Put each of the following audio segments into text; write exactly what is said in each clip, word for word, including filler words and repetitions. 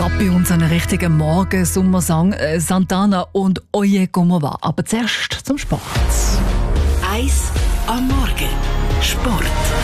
ab bei uns einen richtigen Morgen-Sommersong. Äh, Santana und Oye Como Va. Aber zuerst zum Sport. Eis am Morgen. Sport.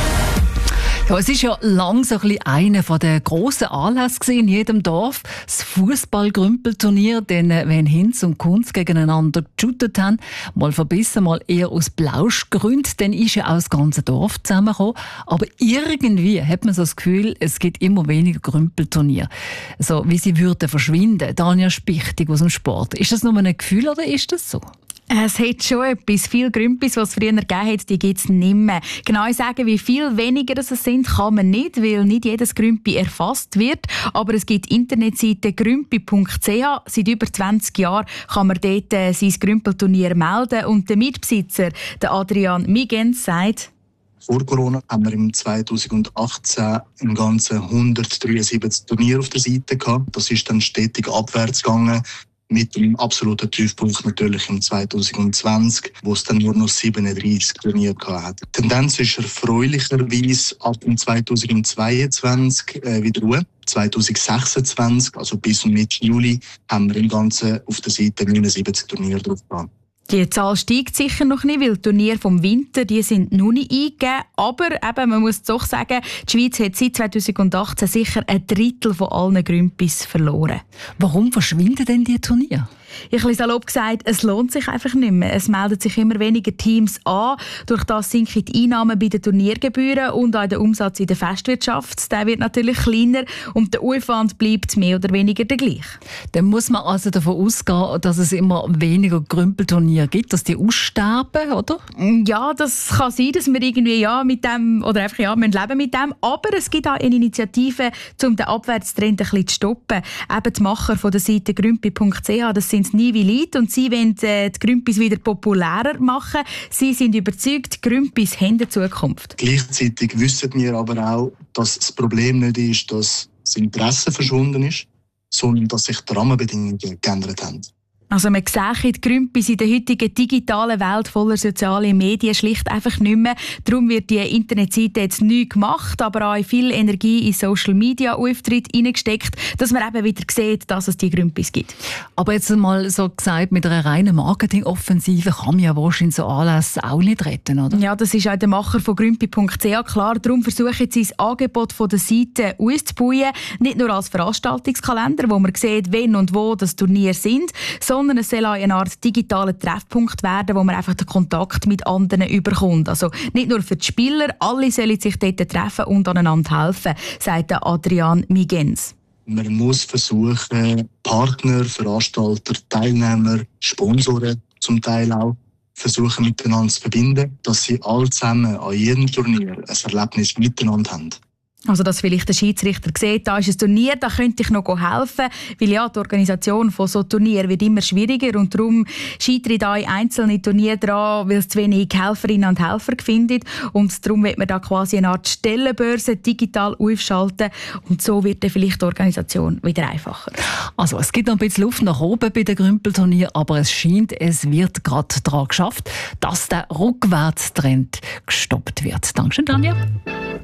Ja, es ist ja lang so ein bisschen einer der grossen Anlässe in jedem Dorf. Das Fußball-Grümpelturnier, denn wenn Hinz und Kunz gegeneinander geshootet haben, mal verbissen, mal eher aus Plauschgründen, dann ist ja auch das ganze Dorf zusammengekommen. Aber irgendwie hat man so das Gefühl, es gibt immer weniger Grümpelturnier. So wie sie würden verschwinden. Danja Spichtig aus dem Sport. Ist das nur ein Gefühl oder ist das so? Es hat schon etwas. Viele Grümpis, die es früher gegeben hat, die gibt es nicht mehr. Genau sagen, wie viel weniger es sind, kann man nicht, weil nicht jedes Grümpi erfasst wird. Aber es gibt die Internetseite grümpi punkt c h. Seit über zwanzig Jahren kann man dort äh, sein Grümpelturnier melden. Und der Mitbesitzer, der Adrian Migens, sagt: Vor Corona haben wir im zweitausendachtzehn im Ganzen hundertdreiundsiebzig Turniere auf der Seite gehabt. Das ist dann stetig abwärts gegangen. Mit dem absoluten Tiefpunkt natürlich im zweitausendzwanzig, wo es dann nur noch siebenunddreißig Turniere hat. Die Tendenz ist erfreulicherweise ab dem zweitausendzweiundzwanzig äh, wieder Ruhe. zweitausendsechsundzwanzig, also bis Mitte Juli, haben wir im Ganzen auf der Seite neunundsiebzig Turniere drauf gehabt. Die Zahl steigt sicher noch nicht, weil die Turniere vom Winter die sind noch nicht eingegeben. Aber eben, man muss doch sagen, die Schweiz hat seit zweitausendachtzehn sicher ein Drittel von allen Grümpis verloren. Warum verschwinden denn die Turniere? Ich habe salopp gesagt, es lohnt sich einfach nicht mehr. Es melden sich immer weniger Teams an. Durch das sinken die Einnahmen bei den Turniergebühren und auch der Umsatz in der Festwirtschaft. Der wird natürlich kleiner und der Aufwand bleibt mehr oder weniger der gleiche. Dann muss man also davon ausgehen, dass es immer weniger Grümpelturniere gibt, dass die aussterben, oder? Ja, das kann sein, dass wir irgendwie ja mit dem oder einfach ja leben müssen mit dem. Aber es gibt auch eine Initiative, um den Abwärtstrend ein bisschen zu stoppen. Eben die Macher von der Seite grümpi punkt c h, das sind Nivelit und sie wollen äh, die Grümpis wieder populärer machen. Sie sind überzeugt, Grümpis haben eine Zukunft. Gleichzeitig wissen wir aber auch, dass das Problem nicht ist, dass das Interesse verschwunden ist, sondern dass sich die Rahmenbedingungen geändert haben. Also man sieht die Grümpis in der heutigen digitalen Welt voller sozialer Medien schlicht einfach nicht mehr. Darum wird die Internetseite jetzt neu gemacht, aber auch viel Energie in Social-Media-Auftritt hineingesteckt, dass man eben wieder sieht, dass es die Grümpis gibt. Aber jetzt mal so gesagt, mit einer reinen Marketing-Offensive kann man ja wahrscheinlich so Anlässe auch nicht retten, oder? Ja, das ist auch der Macher von grümpi punkt c h klar. Darum versuchen sie das Angebot von der Seite auszubauen. Nicht nur als Veranstaltungskalender, wo man sieht, wann und wo das Turnier sind, sondern es soll auch eine Art digitaler Treffpunkt werden, wo man einfach den Kontakt mit anderen überkommt. Also nicht nur für die Spieler, alle sollen sich dort treffen und aneinander helfen, sagt Adrian Migens. Man muss versuchen, Partner, Veranstalter, Teilnehmer, Sponsoren zum Teil auch, versuchen miteinander zu verbinden, dass sie alle zusammen an jedem Turnier ein Erlebnis miteinander haben. Also, dass vielleicht der Schiedsrichter sieht, da ist ein Turnier, da könnte ich noch helfen. Weil ja, die Organisation von so Turnieren wird immer schwieriger und darum scheitern da einzelne Turniere dran, weil es zu wenig Helferinnen und Helfer findet. Und darum wird man da quasi eine Art Stellenbörse digital aufschalten und so wird dann vielleicht die Organisation wieder einfacher. Also, es gibt noch ein bisschen Luft nach oben bei den Grümpelturnieren, aber es scheint, es wird gerade daran geschafft, dass der Rückwärtstrend gestoppt wird. Dankeschön, Tanja.